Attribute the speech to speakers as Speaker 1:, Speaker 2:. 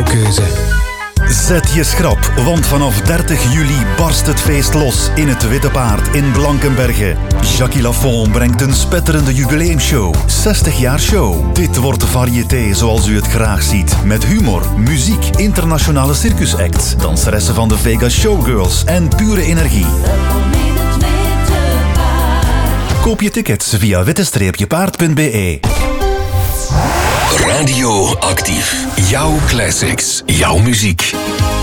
Speaker 1: keuze.
Speaker 2: Zet je schrap, want vanaf 30 juli barst het feest los in het Witte Paard in Blankenberge. Jackie Lafont brengt een spetterende jubileumshow. 60 jaar show. Dit wordt variété zoals u het graag ziet. Met humor, muziek, internationale circusacts, danseressen van de Vegas Showgirls en pure energie. Koop je tickets via witte-paard.be.
Speaker 3: Radio Actief. Jouw classics. Jouw muziek.